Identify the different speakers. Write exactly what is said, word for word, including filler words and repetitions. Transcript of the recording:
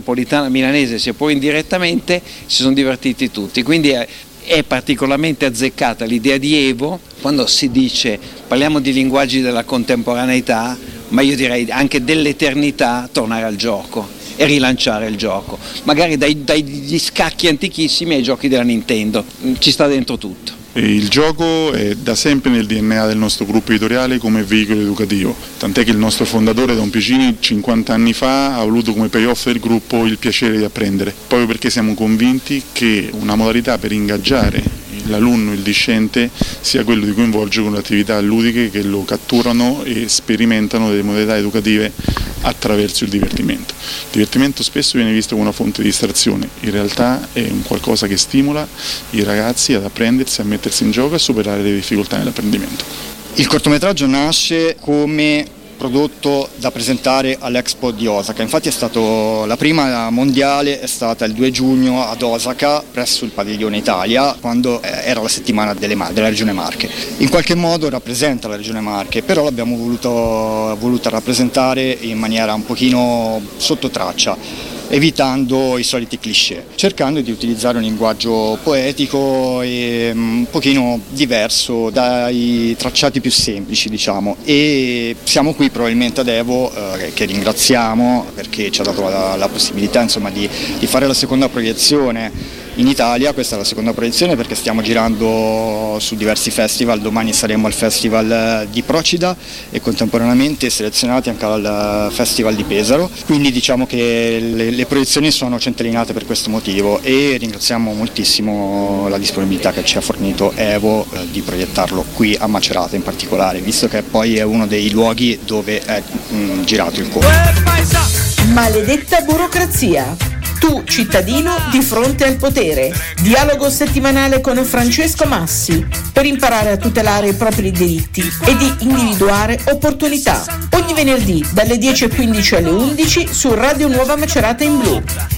Speaker 1: napolitana milanese, sia pure indirettamente, si sono divertiti tutti, quindi è, è particolarmente azzeccata l'idea di Evo quando si dice parliamo di linguaggi della contemporaneità, ma io direi anche dell'eternità, tornare al gioco e rilanciare il gioco, magari dai, dagli scacchi antichissimi ai giochi della Nintendo, ci sta dentro tutto.
Speaker 2: Il gioco è da sempre nel D N A del nostro gruppo editoriale come veicolo educativo, tant'è che il nostro fondatore Don Piccini cinquanta anni fa ha voluto come payoff del gruppo il piacere di apprendere, proprio perché siamo convinti che una modalità per ingaggiare l'alunno, il discente, sia quello di coinvolgere con le attività ludiche che lo catturano e sperimentano delle modalità educative attraverso il divertimento. Il divertimento spesso viene visto come una fonte di distrazione, in realtà è un qualcosa che stimola i ragazzi ad apprendersi, a mettersi in gioco e a superare le difficoltà nell'apprendimento.
Speaker 3: Il cortometraggio nasce come prodotto da presentare all'Expo di Osaka, infatti è stato la prima mondiale, è stata il due giugno ad Osaka presso il Padiglione Italia, quando era la settimana delle Mar- della regione Marche. In qualche modo rappresenta la regione Marche, però l'abbiamo voluto, voluta rappresentare in maniera un pochino sotto traccia, evitando i soliti cliché, cercando di utilizzare un linguaggio poetico e un pochino diverso dai tracciati più semplici, diciamo, e siamo qui probabilmente ad Evo, eh, che ringraziamo perché ci ha dato la, la possibilità, insomma, di, di fare la seconda proiezione in Italia. Questa è la seconda proiezione perché stiamo girando su diversi festival, domani saremo al Festival di Procida e contemporaneamente selezionati anche al Festival di Pesaro, quindi diciamo che le, le proiezioni sono centellinate per questo motivo e ringraziamo moltissimo la disponibilità che ci ha fornito Evo eh, di proiettarlo qui a Macerata in particolare, visto che poi è uno dei luoghi dove è mh, girato il corto.
Speaker 4: Maledetta burocrazia. Tu, cittadino, di fronte al potere. Dialogo settimanale con Francesco Massi per imparare a tutelare i propri diritti e di individuare opportunità. Ogni venerdì dalle dieci e quindici alle undici su Radio Nuova Macerata in Blu.